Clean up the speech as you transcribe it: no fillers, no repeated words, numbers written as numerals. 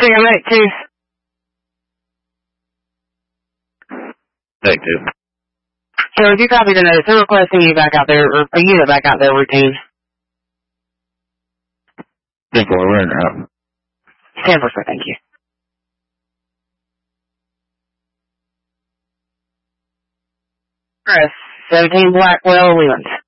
I'm at 2. Take 2. So if you copy the notes, I'm requesting you back out there, or a unit back out there routine. 10-4, we're in route. 10%, thank you. Press 17 Blackwell, Leland.